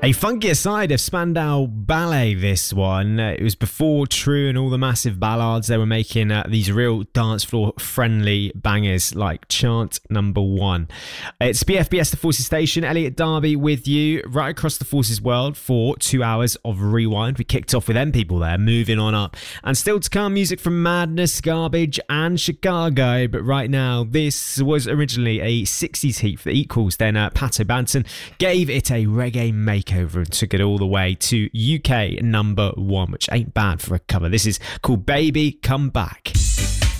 A funkier side of Spandau Ballet, this one. It was before True and all the massive ballads. They were making these real dance floor friendly bangers like Chant Number 1. It's BFBS The Forces Station. Elliot Darby with you right across the Forces world for 2 hours of Rewind. We kicked off with them people there, moving on up. And still to come, music from Madness, Garbage and Chicago. But right now, this was originally a 60s heat for the Equals. Then Pato Banton gave it a reggae makeover and took it all the way to UK number 1, which ain't bad for a cover. This is called Baby Come Back.